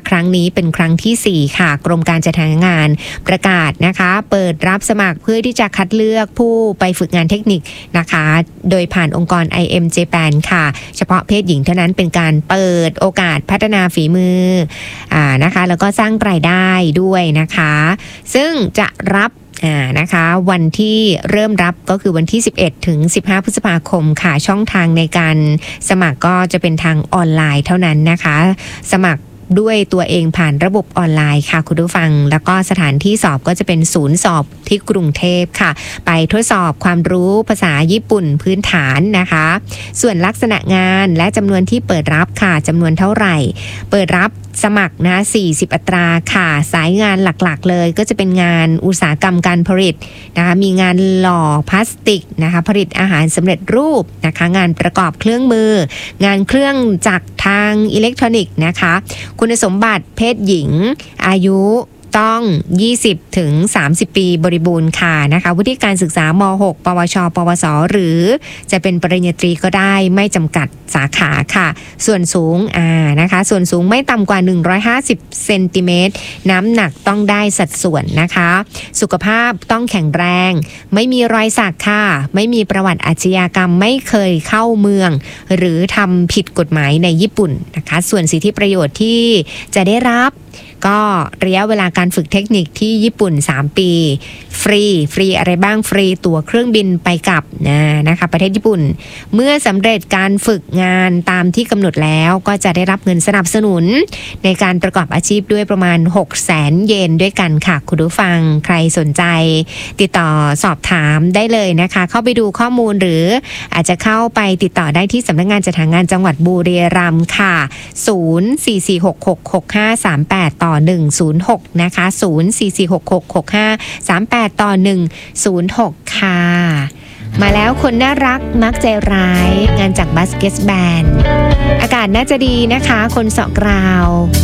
ครั้งนี้เป็นครั้งที่4ค่ะกรมการจัดหางานประกาศนะคะเปิดรับสมัครเพื่อที่จะคัดเลือกผู้ไปฝึกงานเทคนิคนะคะโดยผ่านองค์กร IM Japan ค่ะเฉพาะเพศหญิงเท่านั้นเป็นการเปิดโอกาสพัฒนาฝีมือนะคะแล้วก็สร้างรายได้ด้วยนะคะซึ่งจะรับนะคะวันที่เริ่มรับก็คือวันที่11ถึง15พฤษภาคมค่ะช่องทางในการสมัครก็จะเป็นทางออนไลน์เท่านั้นนะคะสมัครด้วยตัวเองผ่านระบบออนไลน์ค่ะคุณผู้ฟังแล้วก็สถานที่สอบก็จะเป็นศูนย์สอบที่กรุงเทพค่ะไปทดสอบความรู้ภาษาญี่ปุ่นพื้นฐานนะคะส่วนลักษณะงานและจำนวนที่เปิดรับค่ะจำนวนเท่าไหร่เปิดรับสมัครนะ40อัตราค่ะสายงานหลักๆเลยก็จะเป็นงานอุตสาหกรรมการผลิตนะคะมีงานหล่อพลาสติกนะคะผลิตอาหารสำเร็จรูปนะคะงานประกอบเครื่องมืองานเครื่องจักรทางอิเล็กทรอนิกส์นะคะคุณสมบัติเพศหญิงอายุต้อง20ถึง30ปีบริบูรณ์ค่ะนะคะวุฒิการศึกษาม.6 ปวช.ปวส.หรือจะเป็นปริญญาตรีก็ได้ไม่จำกัดสาขาค่ะส่วนสูงนะคะส่วนสูงไม่ต่ำกว่า150เซนติเมตรน้ำหนักต้องได้สัดส่วนนะคะสุขภาพต้องแข็งแรงไม่มีรอยสักค่ะไม่มีประวัติอาชญากรรมไม่เคยเข้าเมืองหรือทำผิดกฎหมายในญี่ปุ่นนะคะส่วนสิทธิประโยชน์ที่จะได้รับก็ระยะเวลาการฝึกเทคนิคที่ญี่ปุ่น3ปีฟรีอะไรบ้างฟรีตั๋วเครื่องบินไปกลับนะคะประเทศญี่ปุ่นเมื่อสำเร็จการฝึกงานตามที่กำหนดแล้วก็จะได้รับเงินสนับสนุนในการประกอบอาชีพด้วยประมาณ 600,000 เยนด้วยกันค่ะคุณผู้ฟังใครสนใจติดต่อสอบถามได้เลยนะคะเข้าไปดูข้อมูลหรืออาจจะเข้าไปติดต่อได้ที่สำนักงานจัดหางานจังหวัดบุรีรัมย์ค่ะ044666538ต่อ106นะคะ044666538ต่อ106ค่ะมาแล้วคนน่ารักมักใจร้ายงานจากบัสเกตแบนด์อากาศน่าจะดีนะคะคนเสาะกราว